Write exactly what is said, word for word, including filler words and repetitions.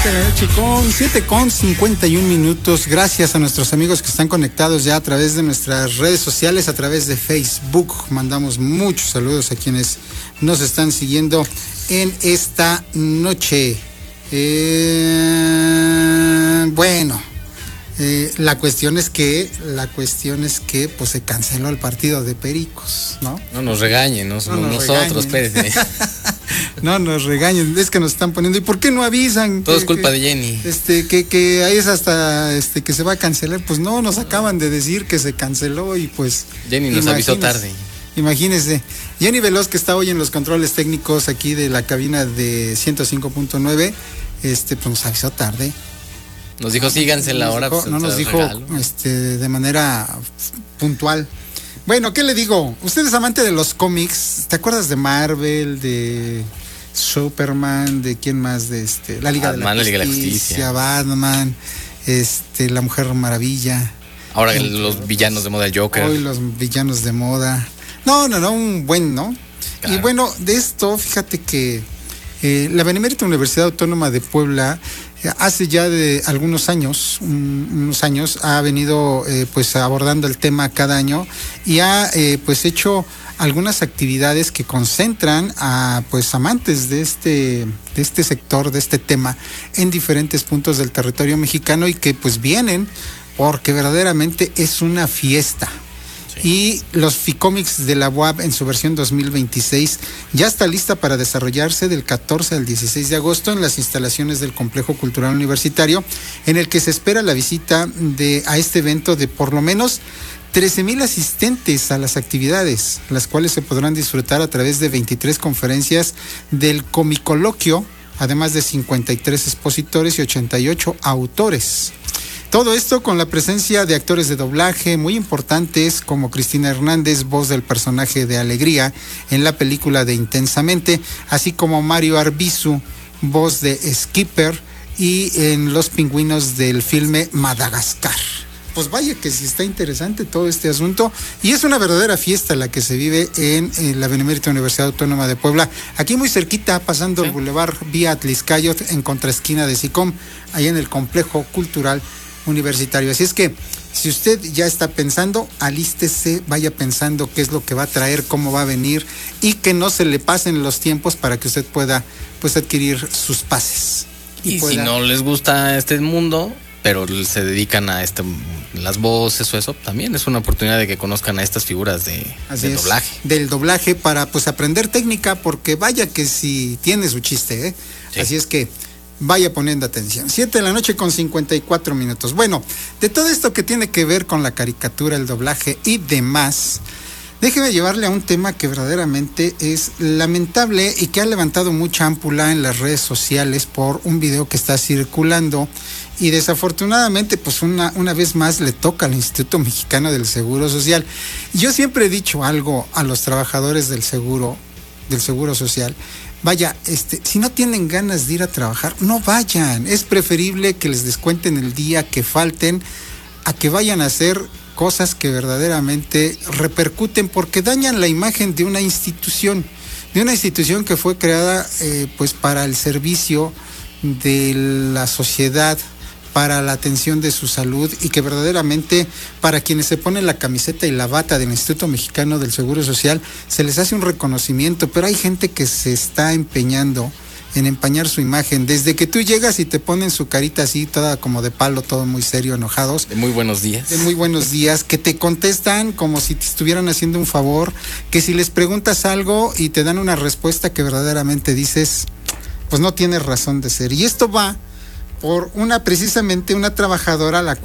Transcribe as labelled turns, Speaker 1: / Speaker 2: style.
Speaker 1: siete de la noche con siete con cincuenta y un minutos. Gracias a nuestros amigos que están conectados ya a través de nuestras redes sociales, a través de Facebook. Mandamos muchos saludos a quienes nos están siguiendo en esta noche. Eh, bueno, eh, la cuestión es que, la cuestión es que, pues se canceló el partido de Pericos, ¿no?
Speaker 2: No nos regañen, no somos no nos nosotros, espérense.
Speaker 1: No nos regañen, es que nos están poniendo. ¿Y por qué no avisan?
Speaker 2: Todo
Speaker 1: que,
Speaker 2: es culpa
Speaker 1: que,
Speaker 2: de Jenny.
Speaker 1: Este, que, que ahí es hasta este que se va a cancelar. Pues no, nos acaban de decir que se canceló y pues.
Speaker 2: Jenny nos avisó tarde.
Speaker 1: Imagínense. Jenny Veloz, que está hoy en los controles técnicos aquí de la cabina de ciento cinco punto nueve, este, pues nos avisó tarde.
Speaker 2: Nos dijo síganse la hora.
Speaker 1: Dijo,
Speaker 2: pues,
Speaker 1: no nos dijo este, de manera puntual. Bueno, ¿qué le digo? Usted es amante de los cómics. ¿Te acuerdas de Marvel, de Superman, de quién más? De este, la Liga,
Speaker 2: Batman,
Speaker 1: de, la
Speaker 2: la Liga
Speaker 1: Justicia,
Speaker 2: de la Justicia,
Speaker 1: Batman, este, la Mujer Maravilla.
Speaker 2: Ahora el, los villanos de moda, el Joker.
Speaker 1: Hoy los villanos de moda. No, no, no, un buen, ¿no? Claro. Y bueno, de esto, fíjate que eh, la Benemérita Universidad Autónoma de Puebla hace ya de algunos años, un, unos años, ha venido eh, pues abordando el tema cada año y ha eh, pues hecho algunas actividades que concentran a pues amantes de este, de este sector, de este tema, en diferentes puntos del territorio mexicano y que pues vienen porque verdaderamente es una fiesta. Y los Ficomics de la U A B en su versión dos mil veintiséis ya está lista para desarrollarse del catorce al dieciséis de agosto en las instalaciones del Complejo Cultural Universitario, en el que se espera la visita de a este evento de por lo menos trece mil asistentes a las actividades, las cuales se podrán disfrutar a través de veintitrés conferencias del Comicoloquio, además de cincuenta y tres expositores y ochenta y ocho autores. Todo esto con la presencia de actores de doblaje muy importantes como Cristina Hernández, voz del personaje de Alegría en la película de Intensamente, así como Mario Arbizu, voz de Skipper y en Los Pingüinos del filme Madagascar. Pues vaya que sí está interesante todo este asunto y es una verdadera fiesta la que se vive en, en la Benemérita Universidad Autónoma de Puebla, aquí muy cerquita, pasando sí. el Boulevard vía Atliscayot en contraesquina de SICOM, ahí en el Complejo Cultural Universitario. Así es que si usted ya está pensando, alístese, vaya pensando qué es lo que va a traer, cómo va a venir y que no se le pasen los tiempos para que usted pueda pues adquirir sus pases.
Speaker 2: Y, y pueda... si no les gusta este mundo, pero se dedican a este, las voces o eso, también es una oportunidad de que conozcan a estas figuras de,
Speaker 1: Así
Speaker 2: del
Speaker 1: es,
Speaker 2: doblaje.
Speaker 1: Del doblaje para pues aprender técnica, porque vaya que si tiene su chiste, ¿eh? Sí. Así es que vaya poniendo atención. siete de la noche con cincuenta y cuatro minutos. Bueno, de todo esto que tiene que ver con la caricatura, el doblaje y demás, déjeme llevarle a un tema que verdaderamente es lamentable y que ha levantado mucha ámpula en las redes sociales por un video que está circulando y desafortunadamente pues una, una vez más le toca al Instituto Mexicano del Seguro Social. Yo siempre he dicho algo a los trabajadores del seguro, del Seguro Social. Vaya, este, si no tienen ganas de ir a trabajar, no vayan. Es preferible que les descuenten el día, que falten, a que vayan a hacer cosas que verdaderamente repercuten porque dañan la imagen de una institución, de una institución que fue creada eh, pues para el servicio de la sociedad, para la atención de su salud y que verdaderamente para quienes se ponen la camiseta y la bata del Instituto Mexicano del Seguro Social se les hace un reconocimiento, pero hay gente que se está empeñando en empañar su imagen, desde que tú llegas y te ponen su carita así, toda como de palo, todo muy serio, enojados.
Speaker 2: De muy buenos días.
Speaker 1: De muy buenos días, que te contestan como si te estuvieran haciendo un favor, que si les preguntas algo y te dan una respuesta que verdaderamente dices, pues no tienes razón de ser. Y esto va por una, precisamente una trabajadora a la